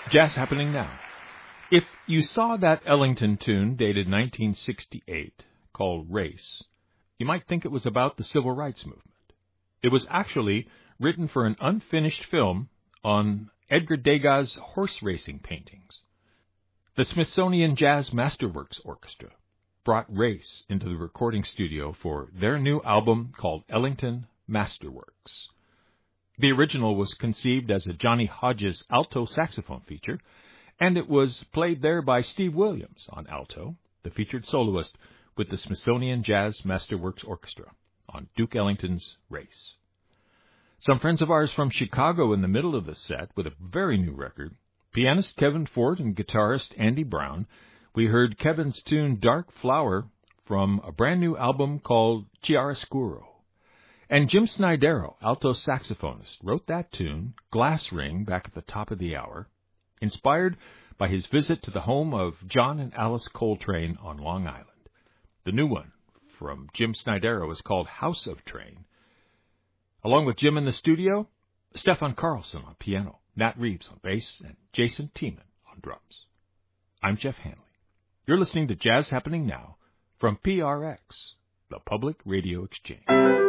Jazz Happening Now. If you saw that Ellington tune dated 1968 called Race, you might think it was about the civil rights movement. It was actually written for an unfinished film on Edgar Degas' horse racing paintings. The Smithsonian Jazz Masterworks Orchestra brought Race into the recording studio for their new album called Ellington Masterworks. The original was conceived as a Johnny Hodges alto saxophone feature, and it was played there by Steve Williams on alto, the featured soloist with the Smithsonian Jazz Masterworks Orchestra on Duke Ellington's Race. Some friends of ours from Chicago in the middle of the set with a very new record. Pianist Kevin Ford and guitarist Andy Brown. We heard Kevin's tune Dark Flower from a brand new album called Chiaroscuro. And Jim Snydero, alto saxophonist, wrote that tune, Glass Ring, back at the top of the hour, inspired by his visit to the home of John and Alice Coltrane on Long Island. The new one from Jim Snydero is called House of Train. Along with Jim in the studio, Stefan Carlson on piano, Nat Reeves on bass, and Jason Tiemann on drums. I'm Jeff Hanley. You're listening to Jazz Happening Now from PRX, the Public Radio Exchange.